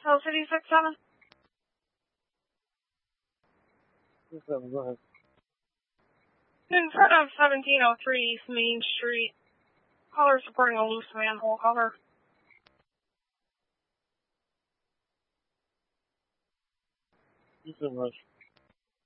Oh, 56-7? 57, go ahead. In front of 1703 East Main Street. Caller's reporting a loose manhole cover. You can rush.